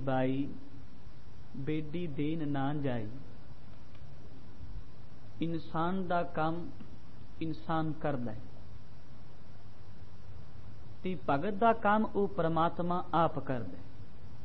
By Bedi then ना जाई। इंसान दा काम इंसान करदा है ते भगत दा काम वो परमात्मा आप करदा है।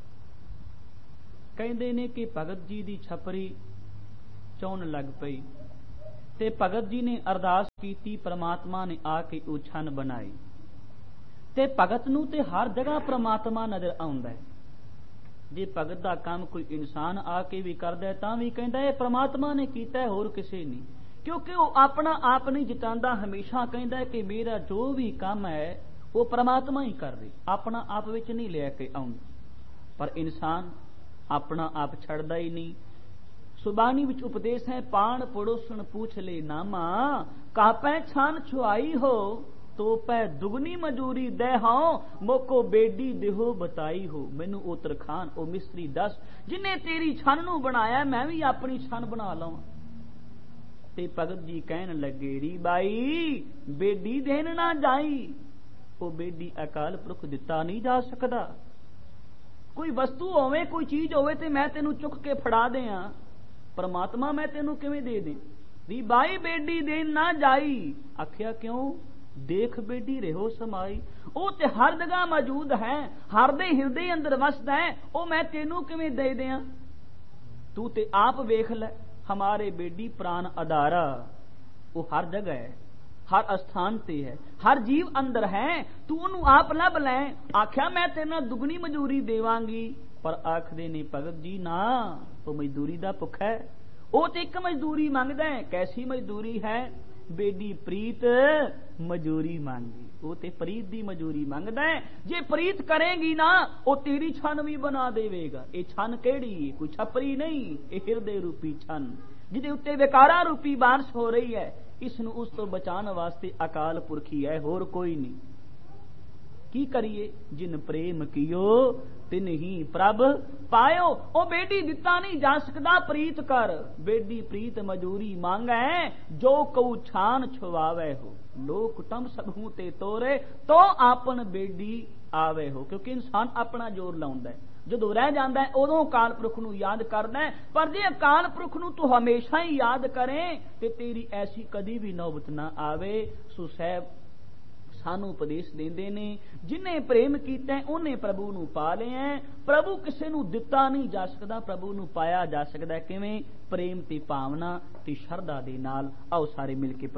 कहंदे ने कि भगत जी दी छपरी चौन लग पई ते भगत जी ने अरदास कीती, परमात्मा ने आके वो छन बनाई ते भगत नूं ते हर जगह परमात्मा नजर आउंदा है। जे भगत दा काम कोई इंसान आके भी करदा है तां भी कहंदा है परमात्मा ने कीता है, होर किसे नहीं, क्योंकि वो अपना आप नहीं जतांदा। हमेशा कहंदा है कि मेरा जो भी काम है वो परमात्मा ही कर रही, अपना आप विच नहीं लेके आउंदा। पर इंसान अपना आप छड़दा ही नहीं। सुबानी विच उपदेश है, पाण पड़ोसन पूछ ले नामा, कापै छान छुआई हो तो पै दुगनी मजूरी दे हां, मोको बेडी देहो बताई हो। मैनू ओ तरखान ओ मिस्त्री दस, जिन्हें तेरी छन नू बनाया मैं भी अपनी छन बना लवां। ते भगत जी कहन लगे, री बाई बेडी देन ना जाई। ओ बेडी अकाल पुरख दिता नहीं जा सकदा। कोई वस्तु होवे, कोई चीज होवे ते मैं तेनू चुक के फड़ा दें, परमात्मा मैं तेनू किवें दे दें। री बाई बेडी देन ना जाई। आखिया क्यों? देख बेडी रहो समाई। ओ ते हर जगह मौजूद है, हर दे हिरदे अंदर वसदा है, ओ मैं तेनू किवें दे दियां? तू ते आप वेख ले, हमारे बेडी प्राण अदारा, वो हर जगह है, हर स्थान ते है, हर जीव अंदर है, तू उन्होंने आप लब लै। आख्या मैं तेरे नाल दुगनी मजूरी देवांगी, पर आखदे ने भगत जी ना, वो मजदूरी दा भुख है। वो तो एक मजदूरी मंगदा है। कैसी मजदूरी है? बेडी प्रीत मजूरी मांगी। वो ते प्रीत दी मजूरी मंगदा है। जे प्रीत करेगी ना, वो तेरी छन भी बना देवेगा। ये छन केड़ी? कोई छपरी नहीं, ये हिरदे रूपी छन जिहदे उत्ते विकारा रूपी बारिश हो रही है। इसनू उस तो बचाने वास्ते अकाल पुरख ही है, होर कोई नहीं। की करिए? जिन प्रेम कियो तिन ही प्रभ पायो। ओ बेडी दिता नहीं जा सकदा, प्रीत कर। बेडी प्रीत मजूरी मांगे, जो कऊ छान छुवावे हो। लोक टम सबहू ते तोरे, तो आपन बेडी आवे हो। क्योंकि इंसान अपना जोर लाउंदा है, जदों रह जांदा है उदों अकाल पुरख नूं याद करदा है। पर जे अकाल पुरख नूं तू हमेशा ही याद करें ते तेरी ऐसी कदी भी नौबत ना आवे। सो साहब सानू उपदेश देंदे ने, जिन्हें प्रेम कीता उन्हें प्रभु नूं पा लिया। प्रभु किसे नूं दिता नहीं जा सकदा, प्रभु नूं पाया जा सकदा। किवें? प्रेम ते भावना ते शरधा दे नाल। आओ सारे मिल के